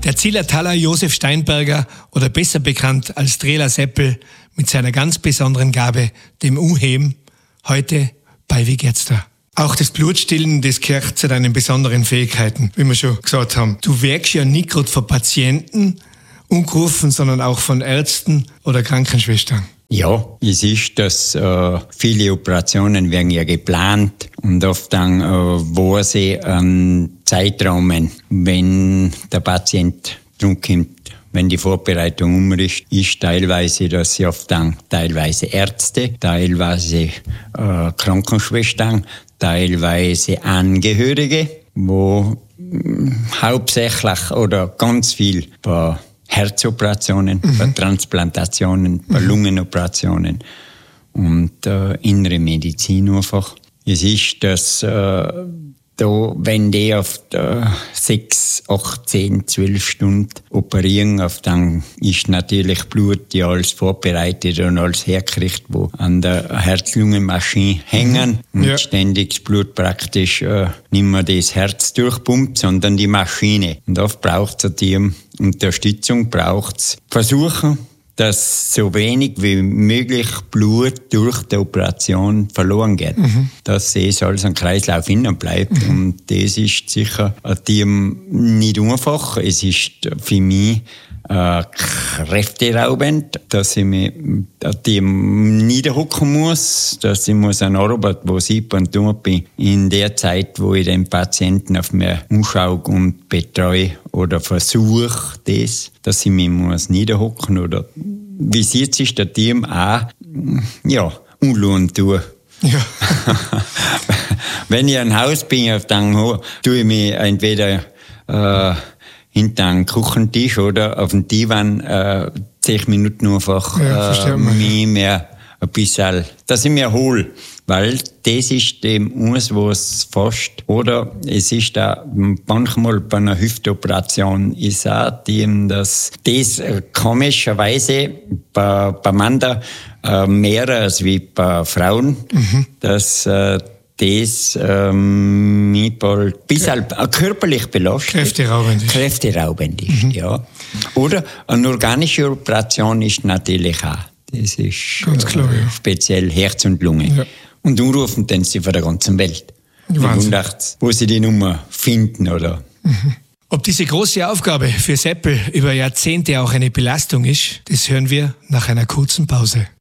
Der Zillertaler Josef Steinberger oder besser bekannt als Drela Seppel mit seiner ganz besonderen Gabe, dem Unheben, heute bei Wie geht's da? Auch das Blutstillen, das gehört zu deinen besonderen Fähigkeiten, wie wir schon gesagt haben. Du wirkst ja nicht gerade von Patienten ungerufen, sondern auch von Ärzten oder Krankenschwestern. Ja, es ist, dass viele Operationen werden ja geplant und oft dann wo sie Zeitrahmen, wenn der Patient drum kommt, wenn die Vorbereitung ist teilweise, dass sie oft dann teilweise Ärzte, teilweise Krankenschwestern, teilweise Angehörige, wo hauptsächlich oder ganz viel bei Herzoperationen, bei Transplantationen, bei Lungenoperationen und innere Medizin einfach. Es ist, dass wenn die auf 6, 8, 10, 12 Stunden operieren, dann ist natürlich Blut ja alles vorbereitet und alles hergekriegt, wo an der Herz-Lungen-Maschine hängen und ständig das Blut praktisch nicht mehr das Herz durchpumpt, sondern die Maschine. Und oft braucht es die Unterstützung, braucht es Versuchen, dass so wenig wie möglich Blut durch die Operation verloren geht. Dass es alles ein Kreislauf innen bleibt. Und das ist sicher nicht einfach. Es ist für mich kräfteraubend, dass ich mich niederhocken muss, dass ich muss an Arbeit, wo ich und tun bin, in der Zeit, wo ich den Patienten auf mir umschaue und betreue oder versuche dass ich mich muss niederhocken oder wie sieht sich der Team auch, unlohn tue. Ja. Wenn ich ein Haus bin, dann tue ich mich entweder hinter einen Küchentisch oder auf den Divan 10 Minuten einfach mich mehr ein bisschen, dass ich mich erhole. Weil das ist dem was fast, oder es ist da manchmal bei einer Hüftoperation ist auch dass das komischerweise bei Männern mehr als wie bei Frauen, dass das mich bald ein bisschen körperlich belastet. Kräfteraubend ist, ja. Oder eine organische Operation ist natürlich auch. Das ist ganz klar, speziell Herz und Lunge. Ja. Und anrufen dann sie von der ganzen Welt. Wundert, wo sie die Nummer finden, oder? Ob diese große Aufgabe für Seppel über Jahrzehnte auch eine Belastung ist, das hören wir nach einer kurzen Pause.